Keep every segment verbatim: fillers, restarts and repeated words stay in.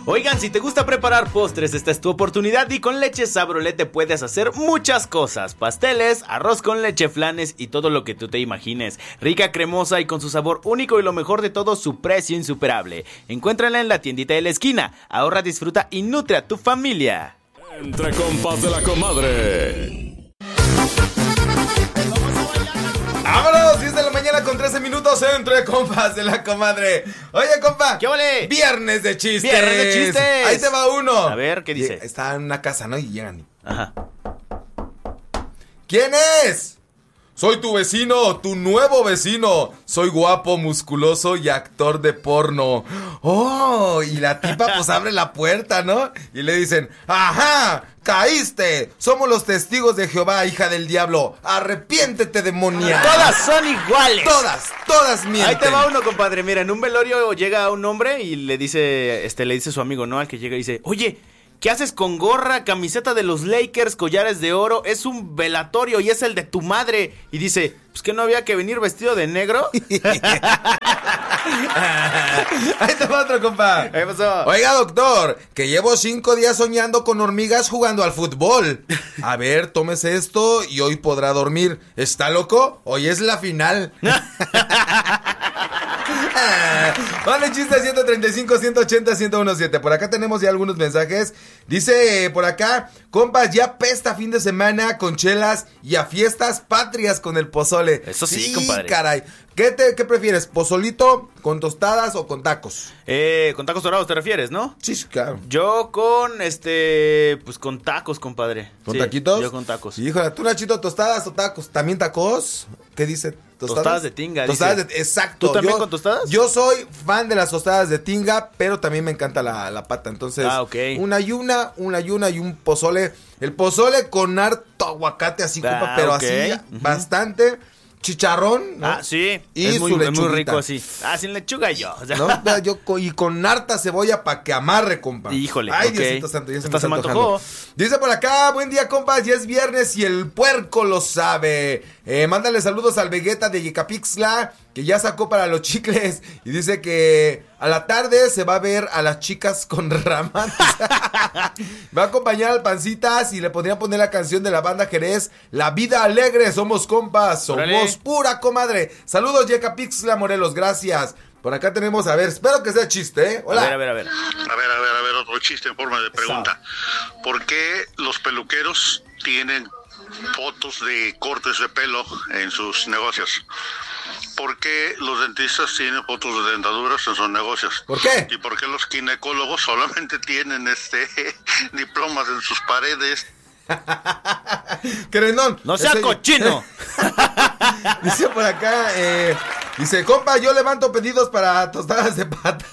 Oigan, si te gusta preparar postres, esta es tu oportunidad y con Leche Sabrolete puedes hacer muchas cosas. Pasteles, arroz con leche, flanes y todo lo que tú te imagines. Rica, cremosa y con su sabor único y lo mejor de todo, su precio insuperable. Encuéntrala en la tiendita de la esquina. Ahorra, disfruta y nutre a tu familia. Entre compas de la comadre. ¡Vámonos! diez de la mañana con trece minutos entre compas de la comadre. Oye, compa. ¿Qué vale? Viernes de chistes. Viernes de chistes. Ahí te va uno. A ver, ¿qué dice? Está en una casa, ¿no? Y llegan. Ajá. ¿Quién es? Soy tu vecino, tu nuevo vecino. Soy guapo, musculoso y actor de porno. Oh, y la tipa pues abre la puerta, ¿no? Y le dicen, ¡ajá! ¡Caíste! Somos los testigos de Jehová, hija del diablo. ¡Arrepiéntete, demonia! Todas son iguales. Todas, todas mienten. Ahí te va uno, compadre. Mira, en un velorio llega un hombre y le dice, este, le dice su amigo, ¿no? Al que llega y dice, oye, ¿qué haces con gorra, camiseta de los Lakers, collares de oro? Es un velatorio y es el de tu madre. Y dice, pues que no había que venir vestido de negro. Ahí te va otro, compa. ¿Qué pasó? Oiga, doctor, que llevo cinco días soñando con hormigas jugando al fútbol. A ver, tómese esto y hoy podrá dormir. ¿Está loco? Hoy es la final. Vale, chiste ciento treinta y cinco, ciento ochenta, ciento diecisiete. Por acá tenemos ya algunos mensajes. Dice eh, por acá, compas, ya pesta fin de semana con chelas y a fiestas patrias con el pozole. Eso sí, compadre. Caray. ¿Qué, te, ¿Qué prefieres? ¿Pozolito con tostadas o con tacos? Eh, con tacos dorados te refieres, ¿no? Sí, claro. Yo con, este, pues con tacos, compadre. ¿Con Sí, taquitos? Yo con tacos. Híjole, tú, Nachito, tostadas o tacos. ¿También tacos? ¿Qué dice? ¿Tostadas? Tostadas de tinga, Tostadas dice. de, exacto. ¿Tú también yo, con tostadas? Yo soy fan de las tostadas de tinga, pero también me encanta la, la pata. Entonces, Ah, ok. una y una, una y una y un pozole. El pozole con harto aguacate así, Ah, compa, pero ok. así, Ujú. bastante. Chicharrón, ¿no? Ah, sí. Y es muy, su es muy lechuguita. rico así. Ah, sin lechuga yo. O sea, ¿No? Vea, yo co- y con harta cebolla para que amarre, compa. Híjole, Ay, ok. Diosito santo, ya se Hasta me se me está antojó. antojando. Dice por acá, buen día, compas, ya es viernes y el puerco lo sabe. Eh, mándale saludos al Vegeta de Yecapixtla, que ya sacó para los chicles. Y dice que a la tarde se va a ver a las chicas con ramas. Va a acompañar al Pancitas y le podría poner la canción de la banda Jerez, La Vida Alegre, somos compas, somos Órale. pura comadre. Saludos, Yecapixtla, Morelos, gracias. Por acá tenemos, a ver, espero que sea chiste, ¿eh? Hola. A ver, a ver, a ver. A ver, a ver, a ver, otro chiste en forma de pregunta. ¿Por qué los peluqueros tienen fotos de cortes de pelo en sus negocios? ¿Por qué los dentistas tienen fotos de dentaduras en sus negocios? ¿Por qué? ¿Y por qué los ginecólogos solamente tienen este diplomas en sus paredes? Querendón. ¡No sea Ese- cochino! Dice por acá, eh, dice, compa, yo levanto pedidos para tostadas de pata.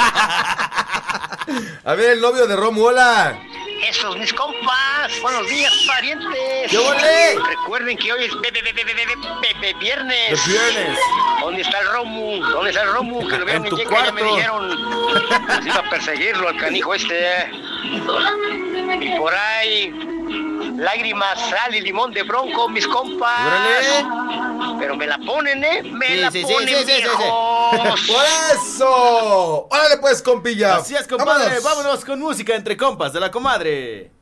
A ver, el novio de Romu, hola. Esos mis compas, buenos días parientes. ¡Qué ole! Recuerden que hoy es be- be- be- be- be- be- be- viernes. Es viernes. ¿Dónde está el Romu? ¿Dónde está el Romu? Que lo vieron En en tu Yeca, ya me cuarto. dijeron. Pues iba a perseguirlo al canijo este. Y por ahí, lágrimas, sal y limón de bronco, mis compas. ¡Órale! Pero me la ponen, ¿eh? Me Sí, la sí, sí, ponen, sí, sí, sí, sí. viejos. ¡Por eso! ¡Órale pues, compilla! Así es, compadre. Vámonos. Vámonos con música entre compas de la comadre.